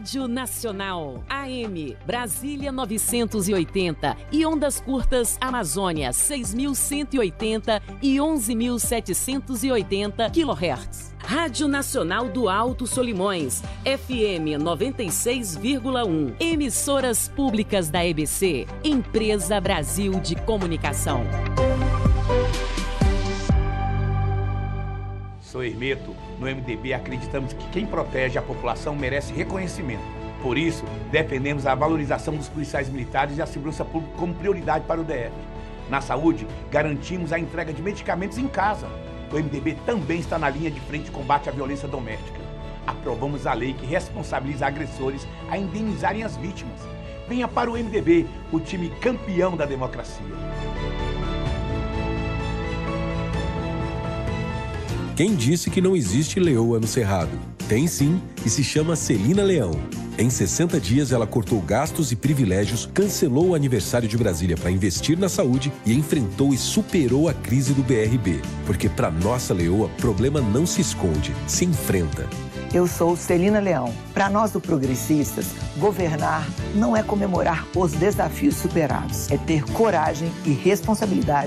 Rádio Nacional, AM, Brasília 980 e ondas curtas Amazônia 6.180 e 11.780 kHz. Rádio Nacional do Alto Solimões, FM 96,1. Emissoras públicas da EBC, Empresa Brasil de Comunicação. Sou Hermeto. No MDB acreditamos que quem protege a população merece reconhecimento. Por isso, defendemos a valorização dos policiais militares e a segurança pública como prioridade para o DF. Na saúde, garantimos a entrega de medicamentos em casa. O MDB também está na linha de frente de combate à violência doméstica. Aprovamos a lei que responsabiliza agressores a indenizarem as vítimas. Venha para o MDB, o time campeão da democracia. Quem disse que não existe leoa no Cerrado? Tem sim, e se chama Celina Leão. Em 60 dias, ela cortou gastos e privilégios, cancelou o aniversário de Brasília para investir na saúde e enfrentou e superou a crise do BRB. Porque para nossa leoa, problema não se esconde, se enfrenta. Eu sou Celina Leão. Para nós do Progressistas, governar não é comemorar os desafios superados, é ter coragem e responsabilidade